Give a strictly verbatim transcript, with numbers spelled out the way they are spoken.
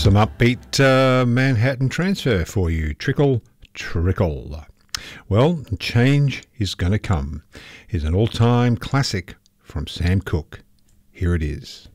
Some upbeat uh, Manhattan Transfer for you. Trickle, trickle. Well, change is going to come. Here's an all-time classic from Sam Cooke. Here it is.